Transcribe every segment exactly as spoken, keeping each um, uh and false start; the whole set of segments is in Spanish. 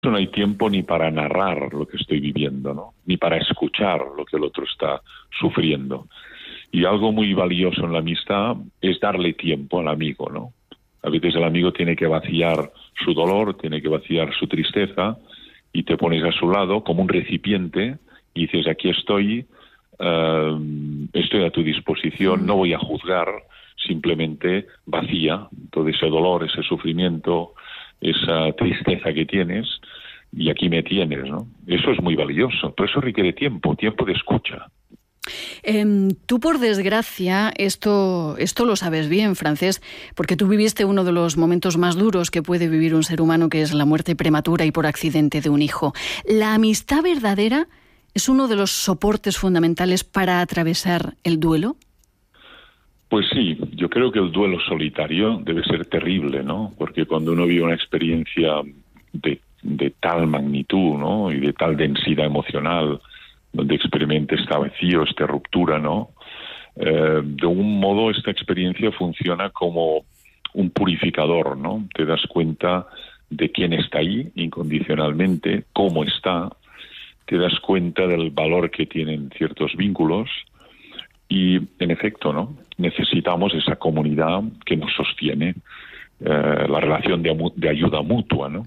no hay tiempo ni para narrar lo que estoy viviendo, ¿no? Ni para escuchar lo que el otro está sufriendo. Y algo muy valioso en la amistad es darle tiempo al amigo, ¿no? A veces el amigo tiene que vaciar su dolor, tiene que vaciar su tristeza, y te pones a su lado como un recipiente y dices, aquí estoy, uh, estoy a tu disposición, no voy a juzgar, simplemente vacía todo ese dolor, ese sufrimiento, esa tristeza que tienes, y aquí me tienes, ¿no? Eso es muy valioso, pero eso requiere tiempo, tiempo de escucha. Eh, tú, por desgracia, esto, esto lo sabes bien, Francés, porque tú viviste uno de los momentos más duros que puede vivir un ser humano, que es la muerte prematura y por accidente de un hijo. ¿La amistad verdadera es uno de los soportes fundamentales para atravesar el duelo? Pues sí, yo creo que el duelo solitario debe ser terrible, ¿no? Porque cuando uno vive una experiencia de, de tal magnitud, ¿no? Y de tal densidad emocional, donde experimenta este vacío, esta ruptura, ¿no? Eh, de un modo esta experiencia funciona como un purificador, ¿no? Te das cuenta de quién está ahí incondicionalmente, cómo está, te das cuenta del valor que tienen ciertos vínculos y, en efecto, ¿no? Necesitamos esa comunidad que nos sostiene, eh, la relación de, de ayuda mutua, ¿no?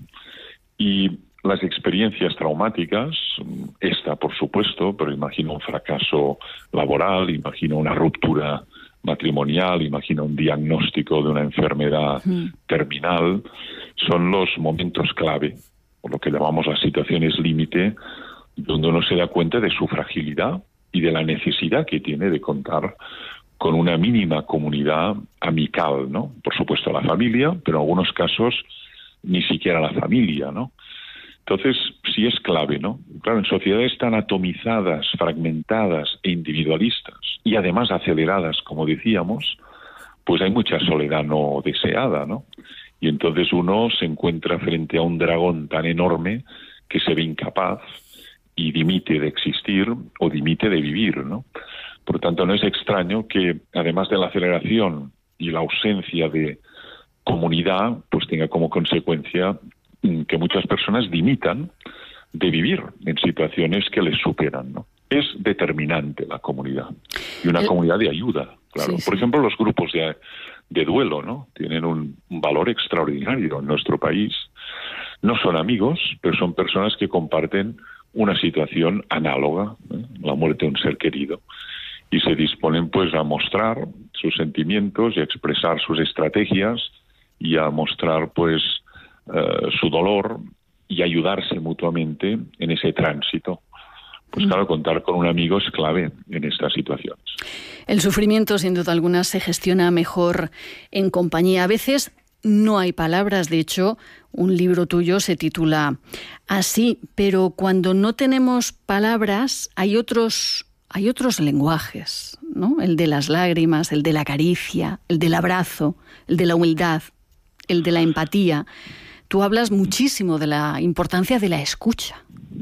Y las experiencias traumáticas, esta por supuesto, pero imagino un fracaso laboral, imagino una ruptura matrimonial, imagino un diagnóstico de una enfermedad mm. terminal, son los momentos clave, o lo que llamamos las situaciones límite, donde uno se da cuenta de su fragilidad y de la necesidad que tiene de contar con una mínima comunidad amical, ¿no? Por supuesto la familia, pero en algunos casos ni siquiera la familia, ¿no? Entonces, sí es clave, ¿no? Claro, en sociedades tan atomizadas, fragmentadas e individualistas, y además aceleradas, como decíamos, pues hay mucha soledad no deseada, ¿no? Y entonces uno se encuentra frente a un dragón tan enorme que se ve incapaz y dimite de existir o dimite de vivir, ¿no? Por tanto, no es extraño que, además de la aceleración y la ausencia de comunidad, pues tenga como consecuencia que muchas personas dimitan de vivir en situaciones que les superan, ¿no? Es determinante la comunidad y una El... comunidad de ayuda, claro. Sí, sí. Por ejemplo, los grupos de, de duelo, ¿no? Tienen un, un valor extraordinario en nuestro país. No son amigos, pero son personas que comparten una situación análoga, ¿eh? La muerte de un ser querido, y se disponen pues a mostrar sus sentimientos y a expresar sus estrategias y a mostrar pues Uh, su dolor y ayudarse mutuamente en ese tránsito. Pues claro, contar con un amigo es clave en estas situaciones. El sufrimiento, sin duda alguna, se gestiona mejor en compañía. A veces no hay palabras. De hecho, un libro tuyo se titula así, pero cuando no tenemos palabras hay otros, hay otros lenguajes, ¿no? El de las lágrimas, el de la caricia, el del abrazo, el de la humildad, el de la empatía. Tú hablas muchísimo de la importancia de la escucha.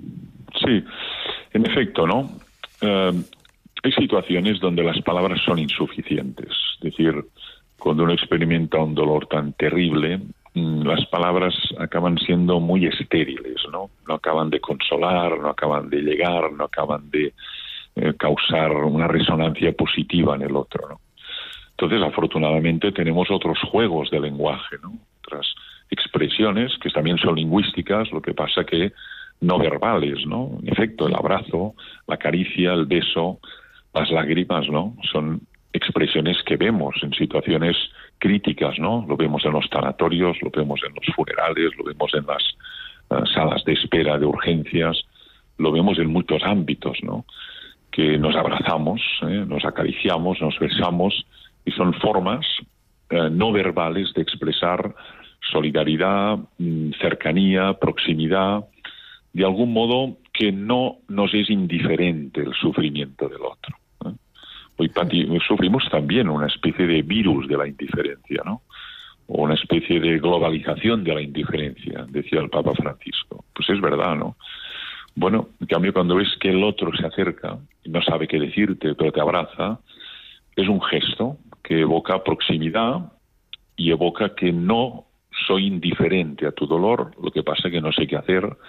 Sí, en efecto, ¿no? Eh, hay situaciones donde las palabras son insuficientes. Es decir, cuando uno experimenta un dolor tan terrible, las palabras acaban siendo muy estériles, ¿no? No acaban de consolar, no acaban de llegar, no acaban de eh, causar una resonancia positiva en el otro, ¿no? Entonces, afortunadamente, tenemos otros juegos de lenguaje, ¿no? Otras expresiones que también son lingüísticas, lo que pasa que no verbales, ¿no? En efecto, el abrazo, la caricia, el beso, las lágrimas, ¿no? Son expresiones que vemos en situaciones críticas, ¿no? Lo vemos en los tanatorios, lo vemos en los funerales, lo vemos en las uh, salas de espera de urgencias, lo vemos en muchos ámbitos, ¿no? Que nos abrazamos, ¿eh? Nos acariciamos, nos besamos, y son formas uh, no verbales de expresar solidaridad, cercanía, proximidad, de algún modo que no nos es indiferente el sufrimiento del otro, ¿eh? Hoy pati- sufrimos también una especie de virus de la indiferencia, ¿no? O una especie de globalización de la indiferencia, decía el Papa Francisco. Pues es verdad, ¿no? Bueno, en cambio, cuando ves que el otro se acerca y no sabe qué decirte, pero te abraza, es un gesto que evoca proximidad y evoca que no soy indiferente a tu dolor, lo que pasa es que no sé qué hacer,